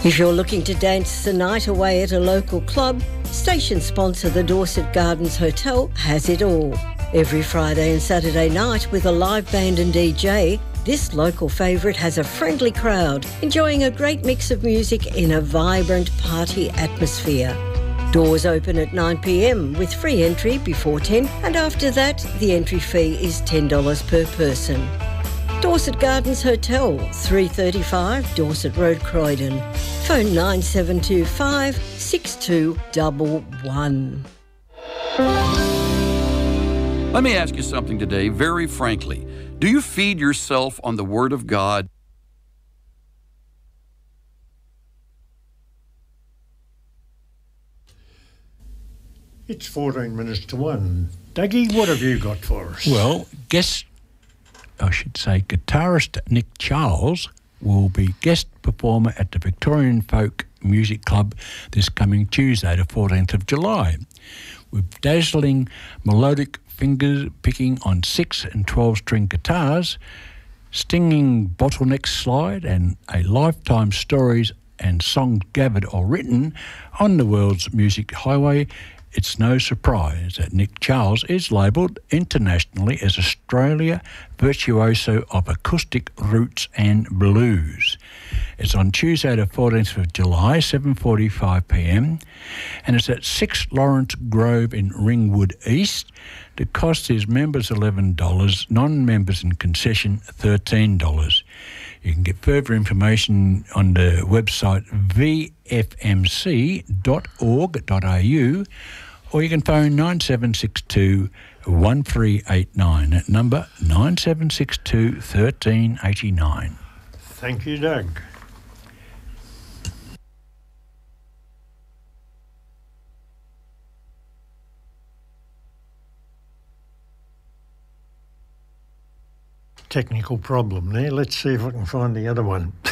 If you're looking to dance the night away at a local club, station sponsor the Dorset Gardens Hotel has it all. Every Friday and Saturday night with a live band and DJ, this local favourite has a friendly crowd enjoying a great mix of music in a vibrant party atmosphere. Doors open at 9 p.m. with free entry before 10, and after that the entry fee is $10 per person. Dorset Gardens Hotel, 335 Dorset Road, Croydon. Phone 9725 6211. Let me ask you something today, very frankly. Do you feed yourself on the Word of God? It's 14 minutes to 1. Dougie, what have you got for us? Well, guitarist Nick Charles will be guest performer at the Victorian Folk Music Club this coming Tuesday, the 14th of July, with dazzling melodic finger picking on 6 and 12-string guitars, stinging bottleneck slide, and a lifetime stories and songs gathered or written on the world's music highway. It's no surprise that Nick Charles is labelled internationally as Australia virtuoso of acoustic roots and blues. It's on Tuesday the 14th of July, 7:45 p.m, and it's at 6 Lawrence Grove in Ringwood East. The cost is members $11, non-members and concession $13. You can get further information on the website vfmc.org.au, or you can phone 9762 1389. That number, 9762 1389. Thank you, Doug. Technical problem there. Let's see if I can find the other one.